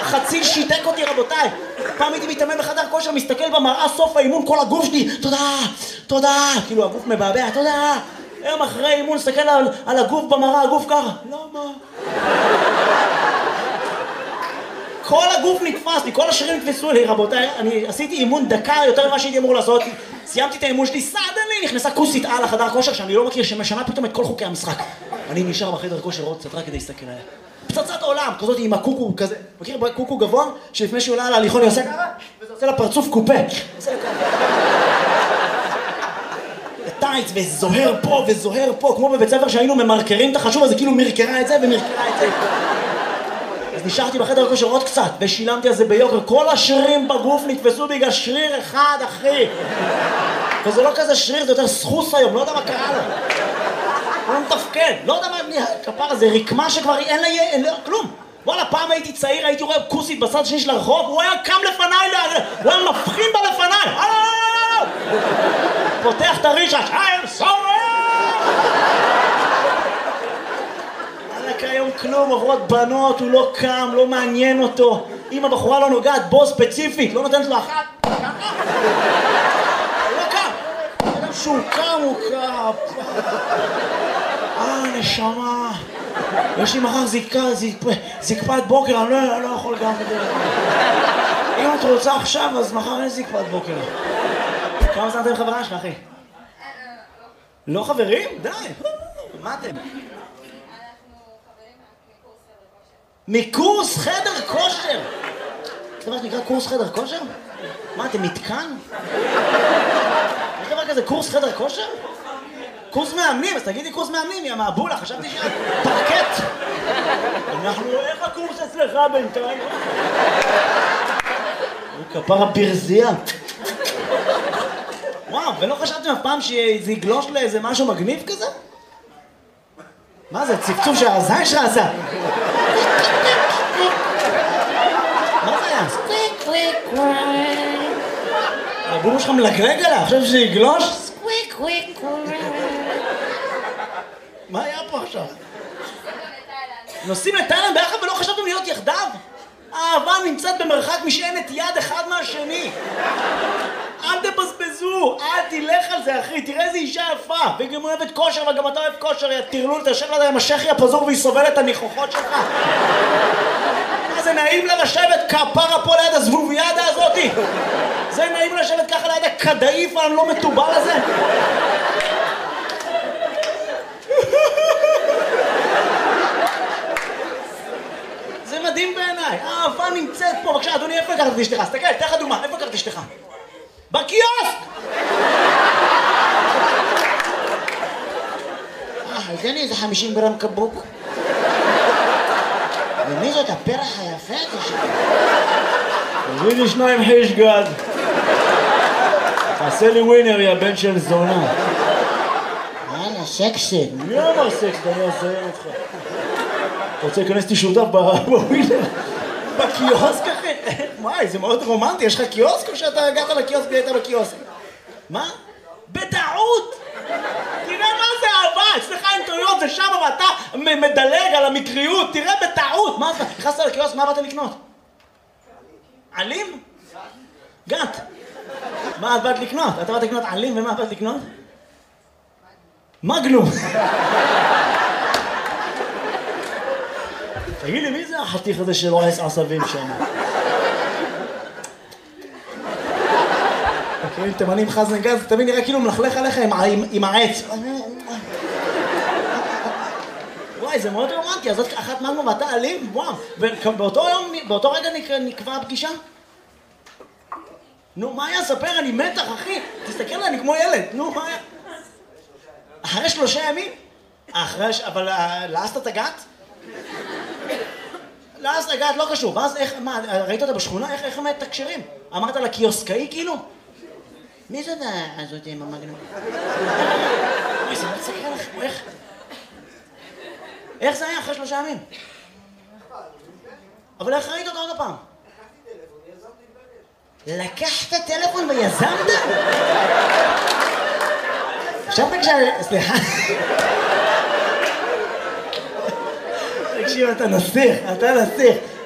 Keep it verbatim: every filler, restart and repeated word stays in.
החציל שיתק אותי רבותיי. פעם הייתי מתאמן בחדר כושר, מסתכל במראה, סוף האימון, כל הגוף שלי, תודה, תודה, כאילו הגוף מבעבע, תודה. היום אחרי אימון, מסתכל על, על הגוף במראה, הגוף ככה, למה? כל הגוף נתפס לי, כל השרירים נתפסו לי רבותיי. אני עשיתי אימון דקה יותר ממה שהייתי אמור לעשות. סיימתי את האימון שלי, סדני, נכנסה כוסית על החדר כושר שאני לא מכיר, שמשנה פתאום את כל חוקי המשחק. אני נשאר בחדר כושר עוד קצת רק כדי להסתכל עליה. פצצת עולם, כזאת עם הקוקו כזה. מכיר קוקו גבוה? שלפני שהוא עולה על ההליכון, היא עושה ככה, וזה עושה לה פרצוף קופה. עושה לה ככה. טייץ, וזוהר פה וזוהר פה, כמו בבית ספר שהיינו ממרקרים את החשוב הזה, כאילו מרקרה את זה ומרקרה את זה. אז נשארתי בחדר כושר עוד קצת, ושילמתי על זה ביוקר. כל השרירים בגוף נתפסו בגלל שריר אחד, אחי. וזה לא כזה שריר, זה יותר סחוס היום, לא יודע מה קרה לו. הוא לא מתפקד, לא יודע מה, כפרה, זה רקמה שכבר אין לה, אין לה, כלום. וואלה, פעם הייתי צעיר, הייתי רואה כוסית בצד שני של הרחוב, הוא היה קם לפניי, הוא היה מבחין בה לפניי. פותח את הרישש, I'm sorry! היום כלום, עוברות בנות, הוא לא קם, לא מעניין אותו. אם הבחורה לא נוגעת בו ספציפית, לא נותנת לו אחת, ככה? הוא לא קם. אדם שהוא קם, הוא קם. אה, נשמה. יש לי מחר זיקה, זיקפת בוקר, אני לא, לא יכול גם. אם את רוצה עכשיו, אז מחר אין זיקפת בוקר. כמה זמן אתם חברה שלך, אחי? לא חברים? די. מה אתם? מקורס חדר כושר. יש דבר שנקרא קורס חדר כושר? מה, אתם מתקן? יש דבר כזה קורס חדר כושר? קורס מאמנים, אז תגידי קורס מאמנים, יא מעבולה, חשבתי שאת פרקט. אנחנו, איך הקורס אצלך בינתיים? כפרה ברזייה. וואו, ולא חשבתם אף פעם שזה יגלוש לאיזה משהו מגניב כזה? מה זה, צפצוף שהזין שלך עשה? מה זה היה? סקוויק קוויק קוויק. הבומו שלך מלגלג עליה, עכשיו שזה יגלוש? סקוויק קוויק קוויק. מה היה פה עכשיו? נוסעים לתאילנד ביחד ולא חשבתם להיות יחדיו? האהבה נמצאת במרחק משענת יד אחד מהשני. אל תבזבזו, אל תלך על זה אחי, תראה איזה אישה יפה, והיא גם אוהבת כושר וגם אתה אוהב כושר, יא תרלול, תשב לה עם השכי הפזור והיא סובלת את הניחוחות שלך. מה זה נעים לה לשבת כפרה פה ליד הזבוביאדה הזאתי? זה נעים לשבת ככה ליד הכדאיף הלא מטובל הזה? זה מדהים בעיניי, האהבה נמצאת פה. בבקשה אדוני, איפה לקחת את אשתך? תסתכל, תן לך דוגמה, איפה לקחת את אשתך? בקיוסק! אה, תן לי איזה חמישים גרם קבוק. ומי זאת הפרח היפה הזה שלך? תביא לי שניים חיש גד. תעשה לי ווינר, יא בן של זונה. יאללה, סקסית. מי אמר סקסית? אני אעזיין אותך. אתה רוצה להיכנס איתי שותף בווינר? בקיוסק אחי? וואי, זה מאוד רומנטי, יש לך קיוסק או שאתה הגעת לקיוסק והיית בקיוסק? מה? בטעות! תראה מה זה אהבה, אצלך אין טעויות, זה שם ואתה מדלג על המקריות, תראה בטעות! מה אתה? נכנסת לקיוסק, מה באת לקנות? עלים? גת. מה את באת לקנות? אתה באת לקנות עלים ומה באת לקנות? מגנום. תגיד לי, מי זה החתיך הזה שלא עש עשבים שם? כאילו תימנים חזן גז, תמיד נראה כאילו מלכלך עליך עם העץ. וואי, זה מאוד רומנטי, אז זאת אחת מגנום ואתה אלים? וואו, ובאותו רגע נקבע הפגישה? נו, מה היה? ספר, אני מתח, אחי. תסתכל עליי, אני כמו ילד. נו, מה היה? אחרי שלושה ימים? אחרי, אבל לעשת את הגת? לעשת הגת, לא קשור. ואז איך, מה, ראית אותה בשכונה? איך הם מתקשרים? אמרת לה קיוסקאי כאילו? מי זאת הזאת עם המגנום? אוי, זה לא תסתכל לכם, איך? איך זה היה אחרי שלושה ימים? אבל איך ראית אותה עוד הפעם? לקחת טלפון ויזמת? עכשיו תקשיב, סליחה. תקשיב, אתה נסיך, אתה נסיך.